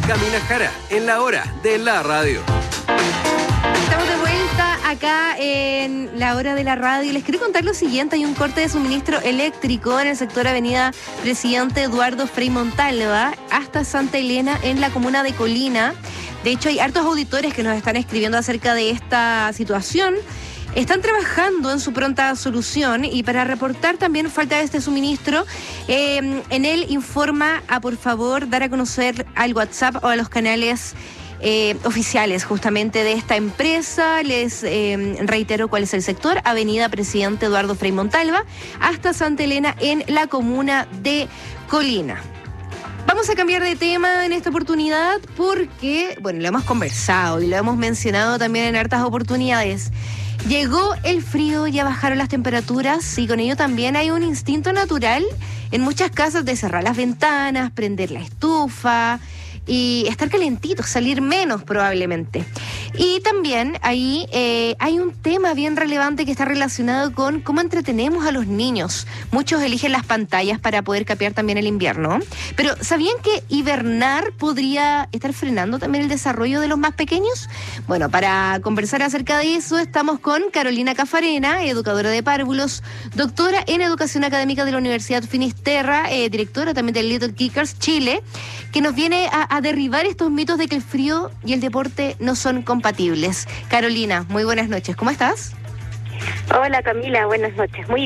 Camila Jara, en la hora de la radio. Estamos de vuelta acá en la hora de la radio. Les quiero contar lo siguiente: hay un corte de suministro eléctrico en el sector Avenida Presidente Eduardo Frei Montalva hasta Santa Elena, en la comuna de Colina. De hecho, hay hartos auditores que nos están escribiendo acerca de esta situación. Están trabajando en su pronta solución, y para reportar también falta de este suministro, en él informa a, por favor, dar a conocer al WhatsApp o a los canales oficiales justamente de esta empresa. Les reitero cuál es el sector: Avenida Presidente Eduardo Frei Montalva hasta Santa Elena, en la comuna de Colina. Vamos a cambiar de tema en esta oportunidad porque, bueno, lo hemos conversado y lo hemos mencionado también en hartas oportunidades. Llegó el frío, ya bajaron las temperaturas, y con ello también hay un instinto natural en muchas casas de cerrar las ventanas, prender la estufa y estar calentitos, salir menos probablemente. Y también ahí hay un tema bien relevante que está relacionado con cómo entretenemos a los niños. Muchos eligen las pantallas para poder capear también el invierno. Pero ¿sabían que hibernar podría estar frenando también el desarrollo de los más pequeños? Bueno, para conversar acerca de eso estamos con Carolina Cafarena, educadora de párvulos, doctora en educación académica de la Universidad Finisterra, directora también de Little Kickers Chile, que nos viene a derribar estos mitos de que el frío y el deporte no son compatibles. Carolina, muy buenas noches, ¿cómo estás? Hola Camila, buenas noches. Muy